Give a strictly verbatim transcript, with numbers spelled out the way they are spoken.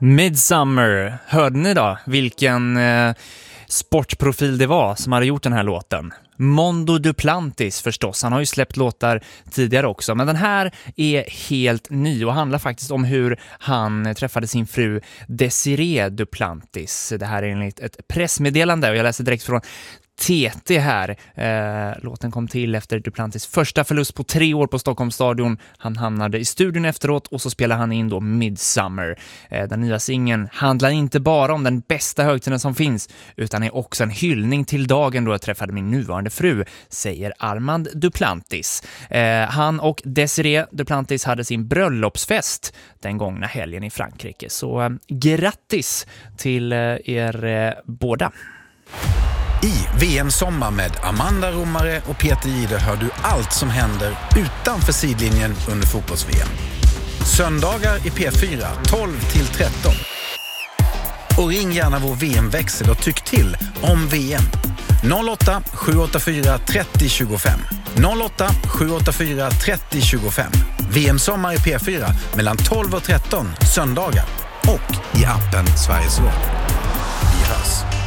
Midsummer, hörde ni då vilken eh, sportprofil det var som hade gjort den här låten? Mondo Duplantis förstås, han har ju släppt låtar tidigare också, men den här är helt ny och handlar faktiskt om hur han träffade sin fru Desiree Duplantis. Det här är enligt ett pressmeddelande och jag läser direkt från T T här. Eh, låten kom till efter Duplantis första förlust på tre år på Stockholms stadion. Han hamnade i studion efteråt och så spelar han in då Midsummer. Eh, den nya singeln handlar inte bara om den bästa högtiden som finns utan är också en hyllning till dagen då jag träffade min nuvarande fru, säger Armand Duplantis. Eh, han och Desiree Duplantis hade sin bröllopsfest den gångna helgen i Frankrike. Så eh, grattis till eh, er eh, båda. I V M-sommar med Amanda Romare och Peter Jihde hör du allt som händer utanför sidlinjen under fotbolls-V M. Söndagar i P fyra tolv till tretton. Och ring gärna vår V M-växel och tyck till om V M. noll åtta sju åtta fyra tre noll två fem. noll åtta sju åtta fyra tre noll två fem. V M-sommar i P fyra mellan tolv och tretton söndagar. Och i appen Sveriges Radio. Vi hörs.